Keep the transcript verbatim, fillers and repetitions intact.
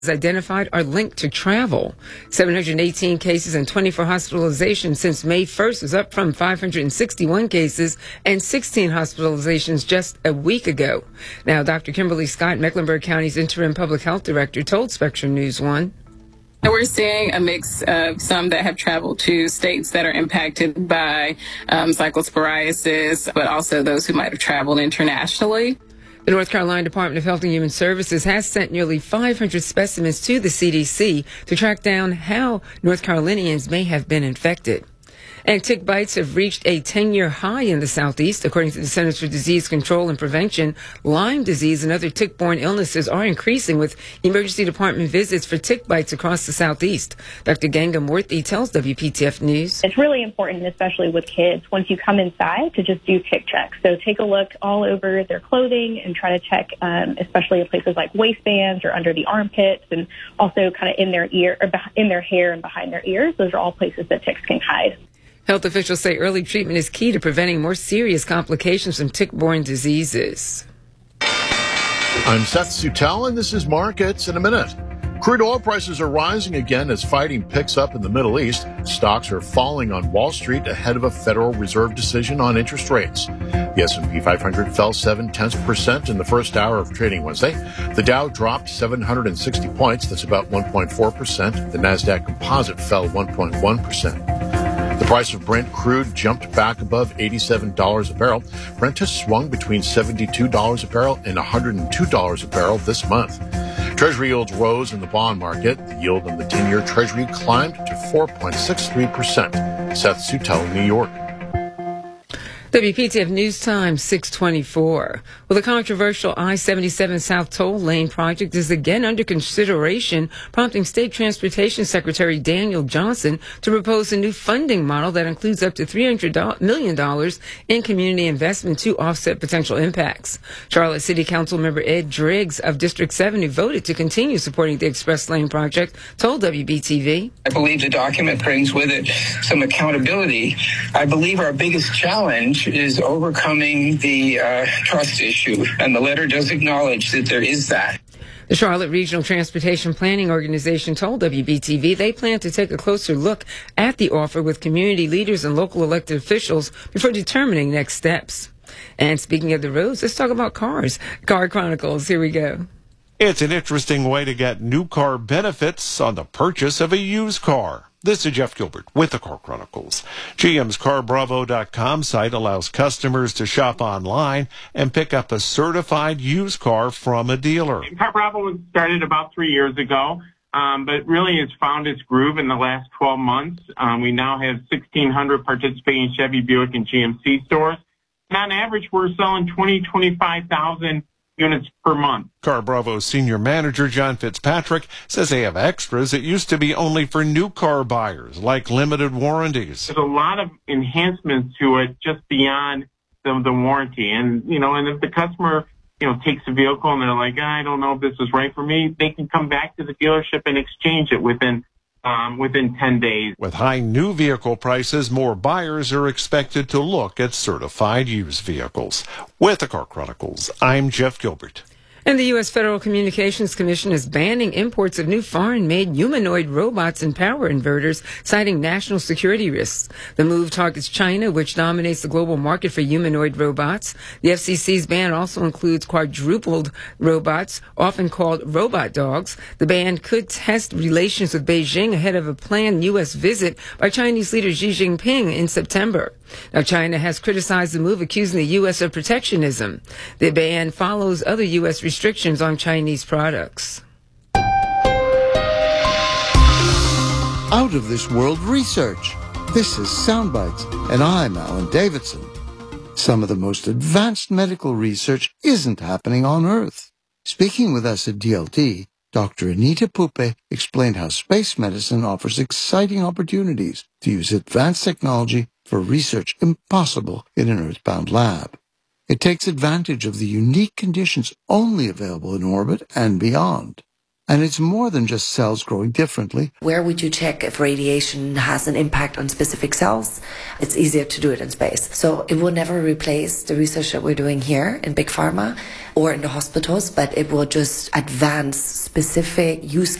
identified are linked to travel. seven hundred eighteen cases and twenty-four hospitalizations since May first was up from five hundred sixty-one cases and sixteen hospitalizations just a week ago. Now, Doctor Kimberly Scott, Mecklenburg County's interim public health director, told Spectrum News One. We're seeing a mix of some that have traveled to states that are impacted by um, cyclosporiasis, but also those who might have traveled internationally. The North Carolina Department of Health and Human Services has sent nearly five hundred specimens to the C D C to track down how North Carolinians may have been infected. And tick bites have reached a ten-year high in the Southeast. According to the Centers for Disease Control and Prevention, Lyme disease and other tick-borne illnesses are increasing with emergency department visits for tick bites across the Southeast. Doctor Ganga Murthy tells W P T F News. It's really important, especially with kids, once you come inside, to just do tick checks. So take a look all over their clothing and try to check, um, especially in places like waistbands or under the armpits, and also kind of in their ear, or in their hair and behind their ears. Those are all places that ticks can hide. Health officials say early treatment is key to preventing more serious complications from tick-borne diseases. I'm Seth Sutel, and this is Markets in a Minute. Crude oil prices are rising again as fighting picks up in the Middle East. Stocks are falling on Wall Street ahead of a Federal Reserve decision on interest rates. The S and P five hundred fell seven tenths percent in the first hour of trading Wednesday. The Dow dropped seven hundred sixty points. That's about one point four percent. The Nasdaq Composite fell one point one percent. The price of Brent crude jumped back above eighty-seven dollars a barrel. Brent has swung between seventy-two dollars a barrel and one hundred two dollars a barrel this month. Treasury yields rose in the bond market. The yield on the ten-year Treasury climbed to four point six three percent. Seth Sutel, New York. W P T F News Time, six twenty-four. Well, the controversial I seventy-seven South Toll Lane project is again under consideration, prompting State Transportation Secretary Daniel Johnson to propose a new funding model that includes up to three hundred million dollars in community investment to offset potential impacts. Charlotte City Council member Ed Driggs of District seven, who voted to continue supporting the Express Lane project, told W B T V. I believe the document brings with it some accountability. I believe our biggest challenge is overcoming the uh, trust issue, and the letter does acknowledge that there is that. The Charlotte Regional Transportation Planning Organization told W B T V they plan to take a closer look at the offer with community leaders and local elected officials before determining next steps. And speaking of the roads, let's talk about cars. Car Chronicles, here we go. It's an interesting way to get new car benefits on the purchase of a used car. This is Jeff Gilbert with the Car Chronicles. G M's car bravo dot com site allows customers to shop online and pick up a certified used car from a dealer. CarBravo was started about three years ago, um, but really has found its groove in the last twelve months. Um, we now have sixteen hundred participating Chevy, Buick, and G M C stores. And on average, we're selling twenty, twenty-five thousand units per month. CarBravo's senior manager, John Fitzpatrick, says they have extras that used to be only for new car buyers, like limited warranties. There's a lot of enhancements to it just beyond the, the warranty. And, you know, and if the customer, you know, takes a vehicle and they're like, I don't know if this is right for me, they can come back to the dealership and exchange it within Um, within ten days. With high new vehicle prices, more buyers are expected to look at certified used vehicles. With the Car Chronicles, I'm Jeff Gilbert. And the U S Federal Communications Commission is banning imports of new foreign-made humanoid robots and power inverters, citing national security risks. The move targets China, which dominates the global market for humanoid robots. The F C C's ban also includes quadrupled robots, often called robot dogs. The ban could test relations with Beijing ahead of a planned U S visit by Chinese leader Xi Jinping in September. Now, China has criticized the move, accusing the U S of protectionism. The ban follows other U S restrictions on Chinese products. Out of this world research. This is Soundbites, and I'm Alan Davidson. Some of the most advanced medical research isn't happening on Earth. Speaking with us at D L T, Doctor Anita Pupe explained how space medicine offers exciting opportunities to use advanced technology for research impossible in an earthbound lab. It takes advantage of the unique conditions only available in orbit and beyond. And it's more than just cells growing differently. Where would you check if radiation has an impact on specific cells? It's easier to do it in space. So it will never replace the research that we're doing here in Big Pharma or in the hospitals, but it will just advance specific use